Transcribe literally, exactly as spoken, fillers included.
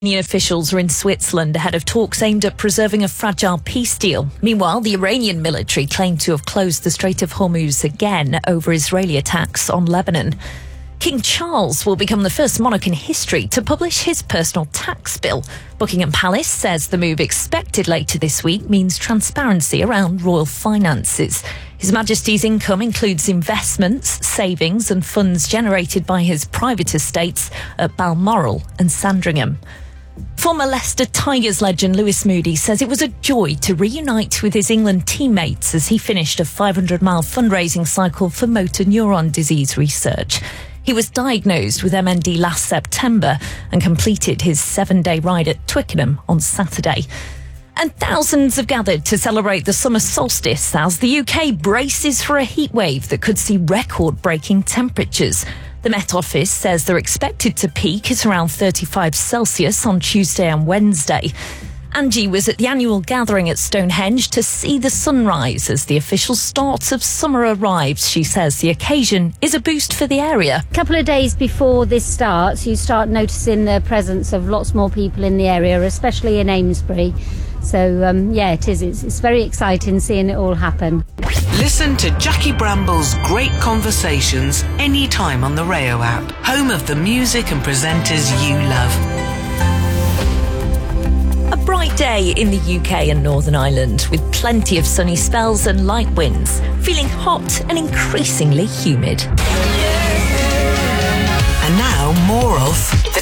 Union officials are in Switzerland ahead of talks aimed at preserving a fragile peace deal. Meanwhile, the Iranian military claimed to have closed the Strait of Hormuz again over Israeli attacks on Lebanon. King Charles will become the first monarch in history to publish his personal tax bill. Buckingham Palace says the move expected later this week means transparency around royal finances. His Majesty's income includes investments, savings and funds generated by his private estates at Balmoral and Sandringham. Former Leicester Tigers legend Lewis Moody says it was a joy to reunite with his England teammates as he finished a five hundred mile fundraising cycle for motor neuron disease research. He was diagnosed with M N D last September and completed his seven-day ride at Twickenham on Saturday. And thousands have gathered to celebrate the summer solstice as the U K braces for a heatwave that could see record-breaking temperatures. The Met Office says they're expected to peak at around thirty-five Celsius on Tuesday and Wednesday. Angie was at the annual gathering at Stonehenge to see the sunrise as the official start of summer arrives. She says the occasion is a boost for the area. A couple of days before this starts, you start noticing the presence of lots more people in the area, especially in Amesbury. So, um, yeah, it is. It's, it's very exciting seeing it all happen. Listen to Jackie Bramble's great conversations anytime on the Rayo app, home of the music and presenters you love. A bright day in the U K and Northern Ireland with plenty of sunny spells and light winds, feeling hot and increasingly humid. And now more of the